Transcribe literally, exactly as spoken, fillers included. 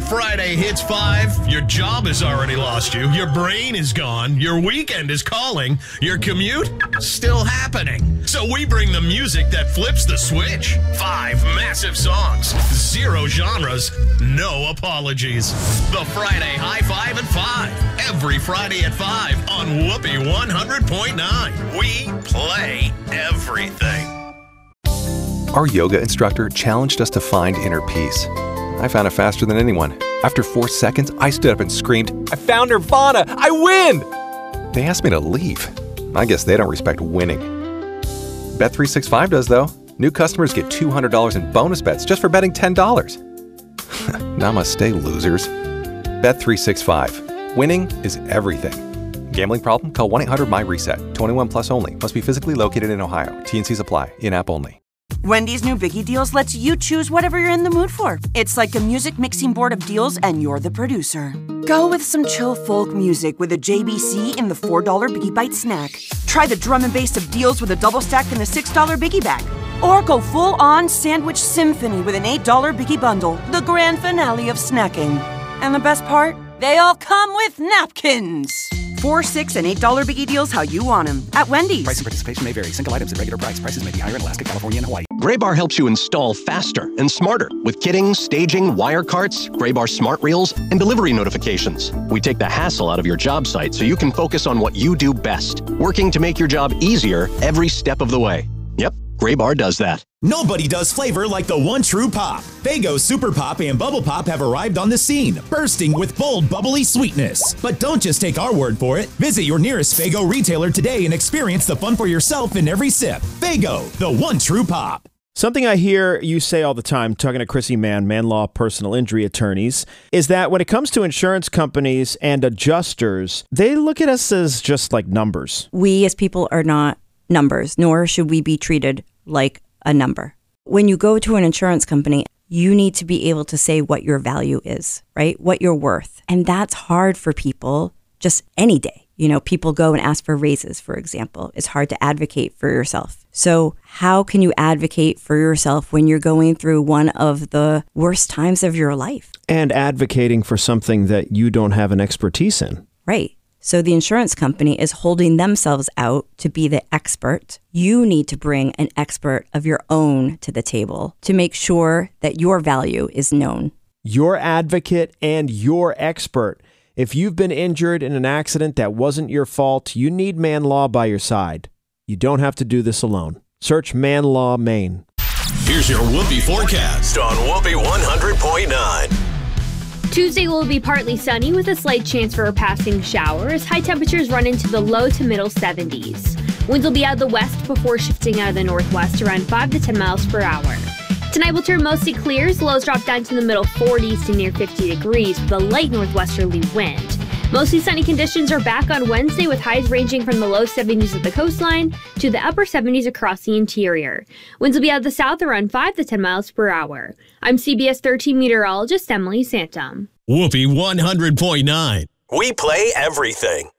Friday hits five, your job has already lost you, your brain is gone, your weekend is calling, your commute still happening. So we bring the music that flips the switch. Five massive songs, zero genres, no apologies. The Friday High Five at five. Every Friday at five on Whoopee one hundred point nine. We play everything. Our yoga instructor challenged us to find inner peace. I found it faster than anyone. After four seconds, I stood up and screamed, "I found Nirvana! I win!" They asked me to leave. I guess they don't respect winning. Bet three sixty-five does, though. New customers get two hundred dollars in bonus bets just for betting ten dollars. Namaste, losers. Bet three sixty-five. Winning is everything. Gambling problem? Call one eight hundred my reset. twenty-one plus only. Must be physically located in Ohio. T and Cs apply. In-app only. Wendy's new Biggie Deals lets you choose whatever you're in the mood for. It's like a music mixing board of deals, and you're the producer. Go with some chill folk music with a J B C in the four dollar Biggie Bite snack. Try the drum and bass of deals with a double stack in the six dollar Biggie Bag. Or go full-on sandwich symphony with an eight dollar Biggie Bundle, the grand finale of snacking. And the best part? They all come with napkins. Four, six, and eight dollar Biggie Deals how you want them at Wendy's. Price and participation may vary. Single items at regular price. Prices may be higher in Alaska, California, and Hawaii. Graybar helps you install faster and smarter with kitting, staging, wire carts, Graybar smart reels, and delivery notifications. We take the hassle out of your job site so you can focus on what you do best, working to make your job easier every step of the way. Yep, Graybar does that. Nobody does flavor like the one true pop. Faygo Super Pop and Bubble Pop have arrived on the scene, bursting with bold, bubbly sweetness. But don't just take our word for it. Visit your nearest Faygo retailer today and experience the fun for yourself in every sip. Faygo, the one true pop. Something I hear you say all the time, talking to Chrissy Mann, Man Law personal injury attorneys, is that when it comes to insurance companies and adjusters, they look at us as just like numbers. We as people are not numbers, nor should we be treated like a number. When you go to an insurance company, you need to be able to say what your value is, right? What you're worth. And that's hard for people just any day. You know, people go and ask for raises, for example. It's hard to advocate for yourself. So how can you advocate for yourself when you're going through one of the worst times of your life? And advocating for something that you don't have an expertise in. Right. So the insurance company is holding themselves out to be the expert. You need to bring an expert of your own to the table to make sure that your value is known. Your advocate and your expert. If you've been injured in an accident that wasn't your fault, you need Man Law by your side. You don't have to do this alone. Search Man Law Maine. Here's your Whoopee forecast on Whoopee one hundred point nine. Tuesday will be partly sunny with a slight chance for a passing shower as high temperatures run into the low to middle seventies. Winds will be out of the west before shifting out of the northwest around five to ten miles per hour. Tonight will turn mostly clear as lows drop down to the middle forties to near fifty degrees with a light northwesterly wind. Mostly sunny conditions are back on Wednesday with highs ranging from the low seventies at the coastline to the upper seventies across the interior. Winds will be out of the south around five to ten miles per hour. I'm C B S thirteen meteorologist Emily Santom. Whoopee one hundred point nine. We play everything.